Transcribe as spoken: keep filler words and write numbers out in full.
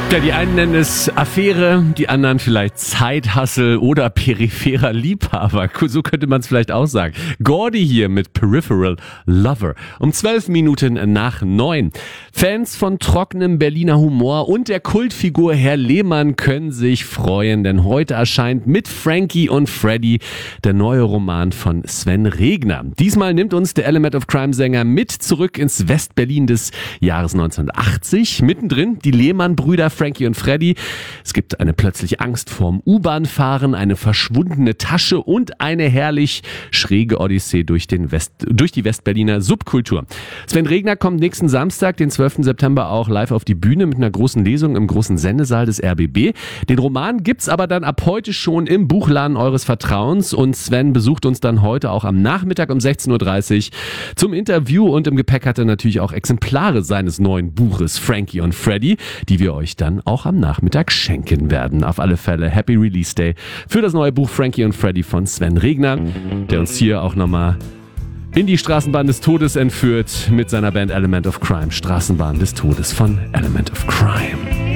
Ja, die einen nennen es Affäre, die anderen vielleicht Zeithassel oder peripherer Liebhaber. So könnte man es vielleicht auch sagen. Gordy hier mit Peripheral Lover. Um zwölf Minuten nach neun. Fans von trockenem Berliner Humor und der Kultfigur Herr Lehmann können sich freuen, denn heute erscheint mit Frankie und Freddy der neue Roman von Sven Regner. Diesmal nimmt uns der Element of Crime Sänger mit zurück ins Westberlin des Jahres neunzehnhundertachtzig. Mittendrin die Lehmann-Brüder Frankie und Freddy. Es gibt eine plötzliche Angst vorm U-Bahn-Fahren, eine verschwundene Tasche und eine herrlich schräge Odyssee durch, den West, durch die Westberliner Subkultur. Sven Regner kommt nächsten Samstag, den zwölften September, auch live auf die Bühne mit einer großen Lesung im großen Sendesaal des R B B. Den Roman gibt's aber dann ab heute schon im Buchladen eures Vertrauens und Sven besucht uns dann heute auch am Nachmittag um sechzehn Uhr dreißig zum Interview und im Gepäck hat er natürlich auch Exemplare seines neuen Buches Frankie und Freddy, die wir euch dann auch am Nachmittag schenken werden. Auf alle Fälle Happy Release Day für das neue Buch Frankie und Freddy von Sven Regner, der uns hier auch nochmal in die Straßenbahn des Todes entführt mit seiner Band Element of Crime. Straßenbahn des Todes von Element of Crime.